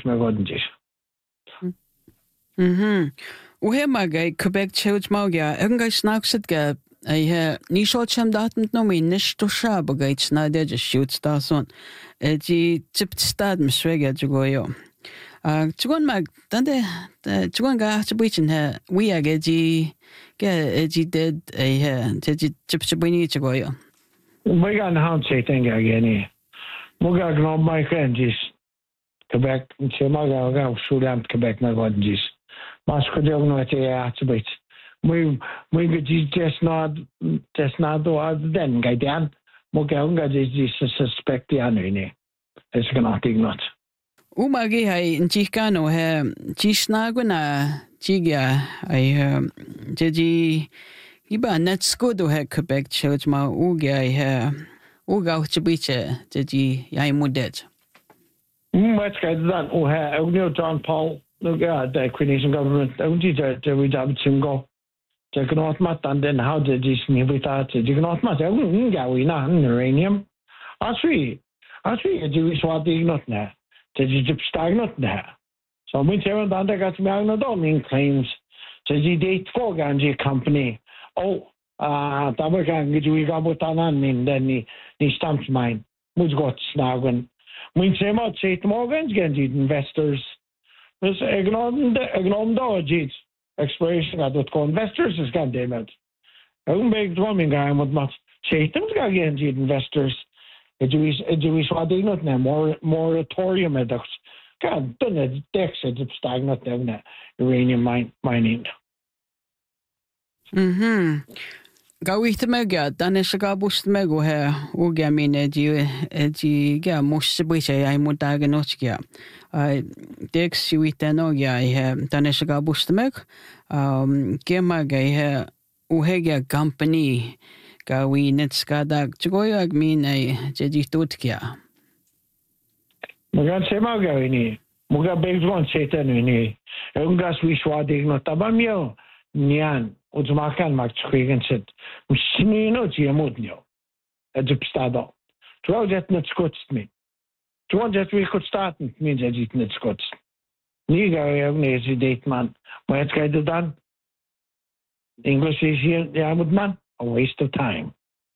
me godinjis. Uhemaga Quebec Chewsmauga, Unga Snaxitga, I Nishotcham Datum no me Nishtusha, Bogate Snide, just shoots Dawson. G tipped stad, Miss Rega Jugoyo. Chugon Mag, Dande, Chuanga Chabichin her, we are Geji, Geji dead a Chipchabini Jugoyo. We got how say thing again. Muga no my friends is Quebec, Chemaga, Sudan, Quebec, my godinjis. Masco no at we just not then Gaidan Moga is suspect the anine. It's gonna think not. Umagi hai in Chicano he Chisnaguna Chiga I Jeji Iba net skudo he Quebec church ma uga he uga chibiche Jeji Yaimudet. What's that? Oh, I John Paul. Look at the Queen's government. Only that we have to go. Take not much, and then how did this new without it? You cannot much. I wouldn't go in uranium. As we do is what they not now. Did you just stagnant now? So we tell them that got me on the domain claims. So you date for Ganji company. Oh, that we can get you got what on in then the stamps mine. Who's got snagging? We say much say Morgan's Ganji investors. Dus ik nam dat iets. Exploration gaat het gewoon investors is gaan demen. Een beetje drumming gaan met mat. Zeetums gaan geen investors. Het is wat ik nog neem. Moratorium met dat. Kan dan het tekst het opstaan nog nemen. Uranium mining. Gawith mega, dan is gabust mego he, uga mine di ga musibisha ay mutaga nochia. Dex siwitano ya he, dan is gabust meg, gemaga he, uhega company, gawi netskada, chugoyag mine jadi tutkia. Magan semaga ini, muga bezwan setan ini, ungas wiswadig no tabamio, nian. Ons maken maakt schweren zit. Misschien nooit je moet niet. Het is bestaat al. Terwijl het niet schotst mee. Terwijl het weer goed staat, means dat het niet schotst. Niet ga je ook niet eens date man. Maar het gaat er dan. English is hier, ja moet man. A waste of time.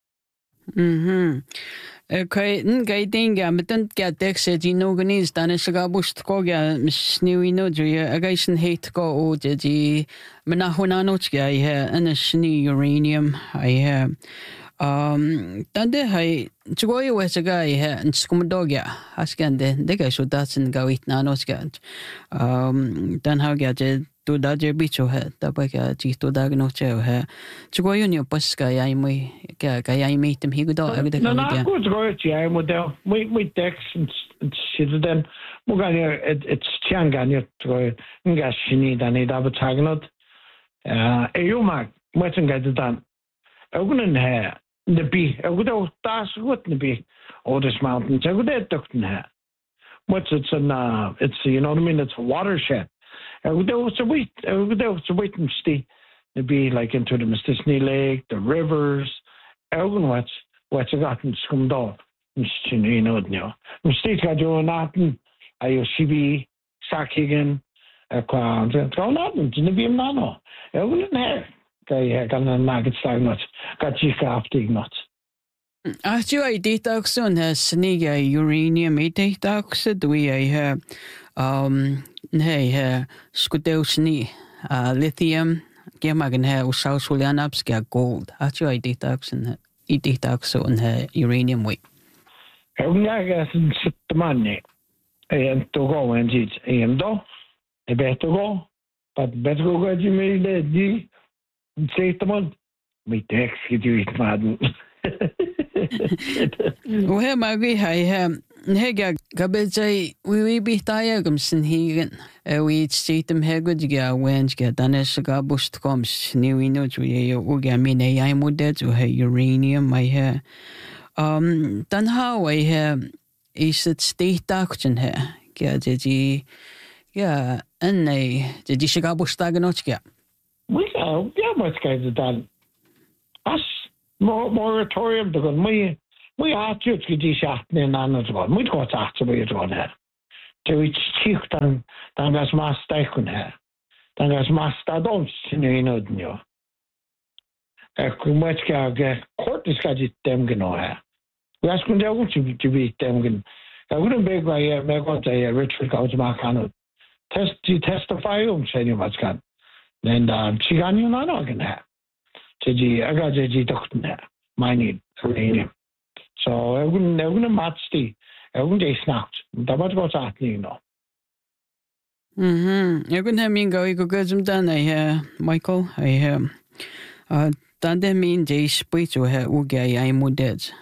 Okay, ngay dinga matan kya tekse di no ganis dan siya bust ko ga sniwi no juya agaisin hate ko o di manahuna no kya I ana sni uranium I tande hai chugoy wesaga I nskumdogya askande dega so datsin gawit na no kya dan ha ga je to da je bicho hai tabaka ji to da no che hai chugoy ni paska yai mai kya yai mai tem higudo agde no goed goed ja model we tekst zit dan mo ga het tjanga ni to nga shini dan da betagnot eu maak met een ga dan ook een hè de bi ook dat goed ne bi all this mountains ook dat toch ne what's it's you know what I mean it's a watershed so wait and see to be like into the Mistissini Lake, the rivers, what's gotten scummed off. You know, Mistissini got doing nothing. IOCB, Sakigan, go nothing. Didn't be a nano. Elgin hair. Kaya kan een nugget stagnot. Kachika aftignot. As you data soon has sniga uranium data we hey skudelsni lithium gemagen her usausulianapska gold. As you data soon uranium we. Elgin is the money. En to go and it do. Better go. But better go get you made the say the month. Me text you it madden. We magi hai hega gabezai we be diagramsen higen we setem hegudga wensga danesga bust comes new no we uga mine I mudet to uranium my hair dan how I is it state action here ja ja en die shiga bustaganotska we ja much guys done us moratorium to go we are just get die schatten in anders one we got after we it on her Dewi chich dan gas masta kun ha. Dan gas masta don sinu inodnyo. Kumatka ge court is gaji dem gno ha. Gas kun dewu to be dem gen. I wouldn't beg by Megota Richard Gaujmakano. Testify senior Matskan. Then Chigani Nanogan ha. Tiji Agaji Doctor ha. My need uranium. So I wouldn't match the I wouldn't snapped. That was what's happening, you know. Jag kunde min gå I går som den I Michael I den där min det sprit så här och jag är modet.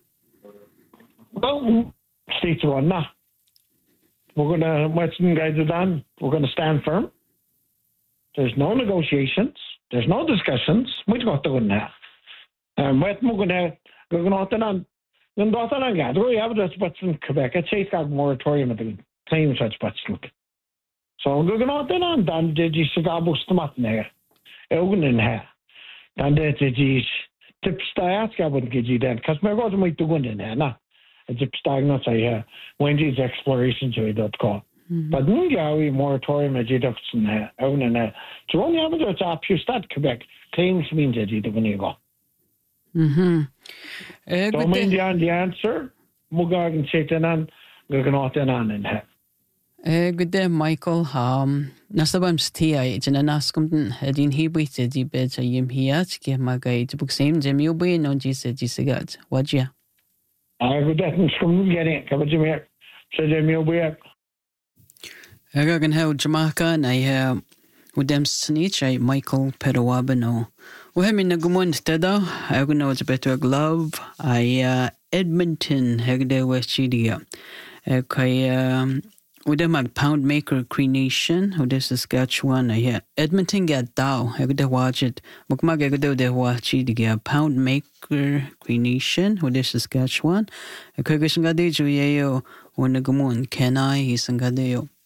Well, stay to one now. We're gonna Western guys are done. We're gonna stand firm. There's no negotiations. There's no discussions. We got to go now. What we're gonna on. Then daughter and God, we have this but in Quebec. It's a moratorium of the claims such but look. So we're going on done did you Sagabo Stamat there. Ogun in here. Then did you tip start I wouldn't get you then because my God might do one in here now. A tip start not say Wendy's exploration to .com. But we moratorium of deduction here. Ogun in here. So only have it up you start Quebec. Claims means that you do when you go. Don't mean the answer. Mugagan Satanan, Gaganotan in here. Good day, Michael. Nasabam Stia, it's an anascum, Edin Hebit, the beds a yim hiat, give my guide to book same Jimmy Obey, no G. What ya? I would definitely from getting covered Jimmy. So Jimmy Obey. I can help Jamaica and I have with them snitch, Michael Peruabano. We have in a good teda. I know it's better glove. Edmonton, Hegde West Chidia. With them a pound maker Cree Nation, who does Saskatchewan. Edmonton get down. Hegde watch it. Mukmag Hegde de watch it. Pound maker Cree Nation, who does Saskatchewan. A Kirgishan Gadeo, when the Gumun, can I, he's an Gadeo.